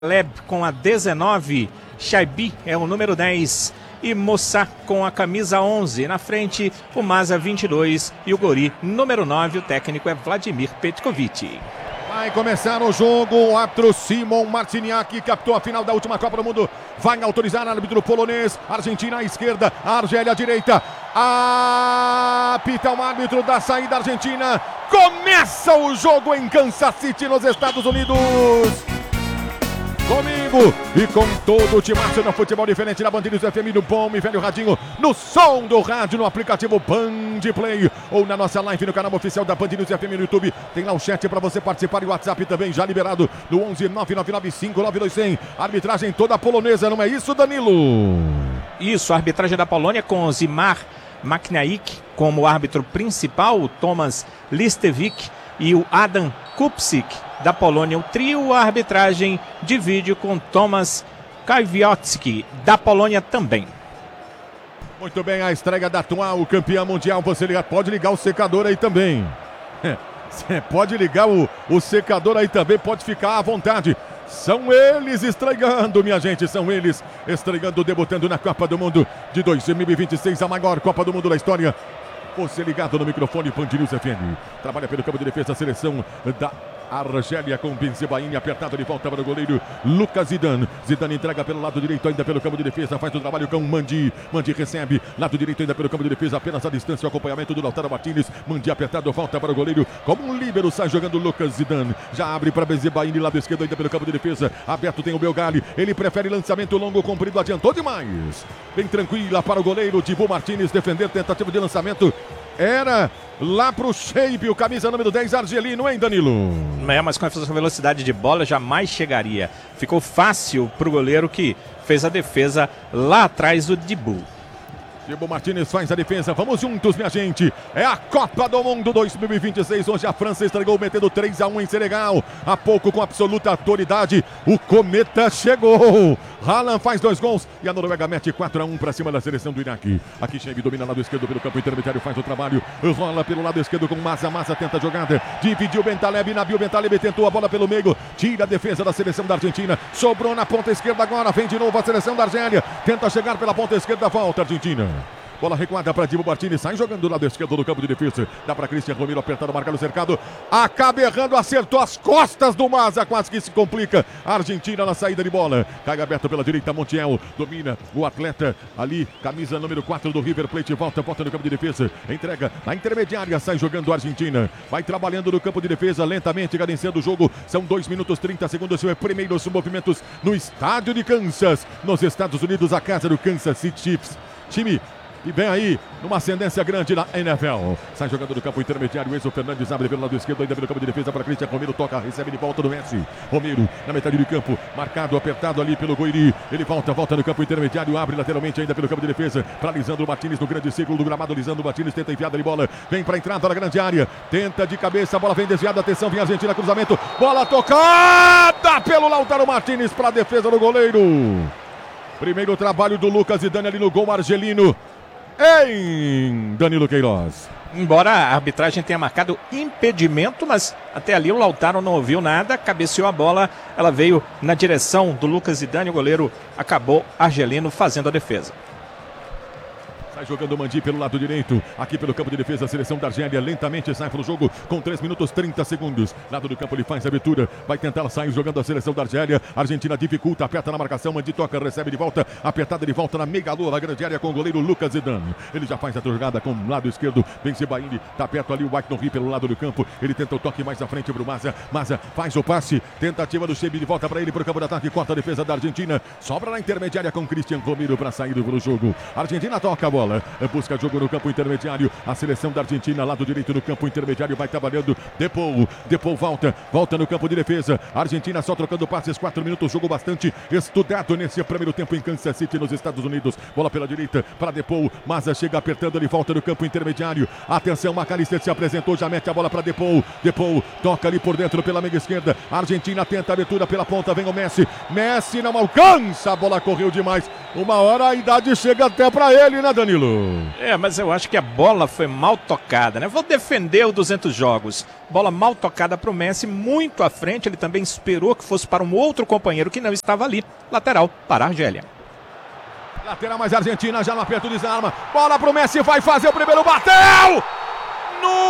Leb com a 19, Shaibi é o número 10 e Mossá com a camisa 11. Na frente, o Maza 22 e o Gori número 9. O técnico é Vladimir Petkovic. Vai começar o jogo, o árbitro Simon Marciniak captou a final da última Copa do Mundo. Vai autorizar o árbitro polonês, Argentina à esquerda, Argélia à direita. Apita o árbitro da saída argentina. Começa o jogo em Kansas City, nos Estados Unidos. Comigo e com todo o timaço no futebol diferente na Band News FM, no bom e velho radinho, no som do rádio, no aplicativo Band Play ou na nossa live no canal oficial da Band News FM no YouTube. Tem lá o chat para você participar e o WhatsApp também já liberado no 11 999599200. Arbitragem toda polonesa, não é isso, Danilo? Isso, a arbitragem da Polônia com Zimar Maknaik como árbitro principal, o Tomasz Listewicz e o Adam Kupczyk da Polônia. O trio, a arbitragem de vídeo com Tomasz Kwiatkowski da Polônia também. Muito bem, a estreia da atual campeã mundial. Você pode ligar o secador aí também. Você pode ligar o secador aí também, pode ficar à vontade. São eles estreando, minha gente, são eles estreando, debutando na Copa do Mundo de 2026, a maior Copa do Mundo da história. Você ligado no microfone Band News FM. Trabalha pelo campo de defesa, a seleção da Argélia com Bensebaini apertado de volta para o goleiro Lucas Zidane. Zidane entrega pelo lado direito ainda pelo campo de defesa, faz o trabalho com Mandi. Mandi recebe, lado direito ainda pelo campo de defesa, apenas a distância, o acompanhamento do Lautaro Martinez. Mandi apertado, volta para o goleiro como um líbero, sai jogando Lucas Zidane. Já abre para Bensebaini, lado esquerdo ainda pelo campo de defesa. Aberto tem o Belgali, ele prefere lançamento longo, comprido, adiantou demais. Bem tranquila para o goleiro Dibu Martinez defender, tentativa de lançamento. Era lá pro Shape, o camisa número 10, argelino, hein, Danilo? Mas com essa velocidade de bola jamais chegaria. Ficou fácil pro goleiro que fez a defesa lá atrás do Dibu. Dibu Martinez faz a defesa, vamos juntos, minha gente. É a Copa do Mundo 2026. Hoje a França estregou metendo 3-1 em Senegal. Há pouco, com absoluta autoridade, o Cometa chegou. Haaland faz 2 gols e a Noruega mete 4-1 para cima da seleção do Iraque. Aqui Xavi domina lado esquerdo pelo campo intermediário, faz o trabalho. Rola pelo lado esquerdo com Maza. Maza tenta a jogada, dividiu Bentaleb, Nabil Bentaleb tentou a bola pelo meio, tira a defesa da seleção da Argentina. Sobrou na ponta esquerda agora, vem de novo a seleção da Argélia. Tenta chegar pela ponta esquerda, volta a Argentina. Bola recuada para Dibu Martinez, sai jogando do lado esquerdo do campo de defesa. Dá para Cristian Romero apertando, marcando o cercado. Acaba errando, acertou as costas do Maza, quase que se complica. A Argentina na saída de bola. Cai aberto pela direita, Montiel domina o atleta ali, camisa número 4 do River Plate. Volta no campo de defesa. Entrega na intermediária, sai jogando a Argentina. Vai trabalhando no campo de defesa, lentamente cadenciando o jogo. São 2 minutos 30 segundos. Primeiros movimentos no estádio de Kansas, nos Estados Unidos, a casa do Kansas City Chiefs. Time e vem aí, numa ascendência grande na NFL. Sai jogando do campo intermediário, Enzo Fernandes abre pelo lado esquerdo, ainda pelo campo de defesa para Cristian Romero, toca, recebe de volta do Messi. Romero na metade do campo, marcado, apertado ali pelo Goiri. Ele volta no campo intermediário, abre lateralmente ainda pelo campo de defesa para Lisandro Martinez no grande círculo do gramado. Lisandro Martinez tenta enfiada de bola, vem para a entrada na grande área, tenta de cabeça, a bola vem desviada, atenção, vem a Argentina, cruzamento, bola tocada pelo Lautaro Martinez para a defesa do goleiro. Primeiro trabalho do Lucas Zidane ali no gol argelino. Em Danilo Queiroz. Embora a arbitragem tenha marcado impedimento, mas até ali o Lautaro não ouviu nada, cabeceou a bola, ela veio na direção do Lucas Zidane, o goleiro acabou argelino fazendo a defesa. Sai jogando o Mandi pelo lado direito, aqui pelo campo de defesa, a seleção da Argélia lentamente sai pro jogo com 3 minutos 30 segundos. Lado do campo ele faz a abertura, vai tentar sair jogando a seleção da Argélia. Argentina dificulta, aperta na marcação, Mandi toca, recebe de volta, apertada de volta na megalô, na grande área com o goleiro Lucas Zidane. Ele já faz a jogada com o lado esquerdo, Bensebaini, tá perto ali o White Norri pelo lado do campo, ele tenta o toque mais à frente pro Maza. Maza faz o passe, tentativa do Xabi de volta para ele pro campo de ataque, corta a defesa da Argentina, sobra na intermediária com Cristian Romero para sair do jogo. A Argentina toca a bola, busca jogo no campo intermediário, a seleção da Argentina, lado direito no campo intermediário, vai trabalhando, Depou volta no campo de defesa, a Argentina só trocando passes, 4 minutos, jogo bastante estudado nesse primeiro tempo em Kansas City, nos Estados Unidos. Bola pela direita para Depou, Maza chega apertando, ele volta no campo intermediário, atenção, McAllister se apresentou, já mete a bola para Depou, toca ali por dentro pela meia esquerda, a Argentina tenta a abertura pela ponta, vem o Messi não alcança, a bola correu demais, Uma hora a idade chega até pra ele, né, Danilo? Mas eu acho que a bola foi mal tocada, né? Vou defender o 200 jogos. Bola mal tocada pro Messi, muito à frente. Ele também esperou que fosse para um outro companheiro que não estava ali. Lateral para a Argélia. Lateral mais Argentina, já no aperto, desarma. Bola pro Messi, vai fazer o primeiro, bateu! No